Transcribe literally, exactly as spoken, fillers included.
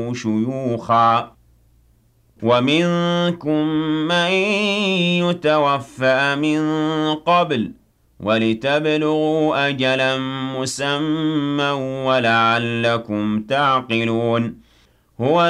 شيوخا ومنكم من يتوفى من قبل ولتبلغوا أجلا مسمى ولعلكم تعقلون هو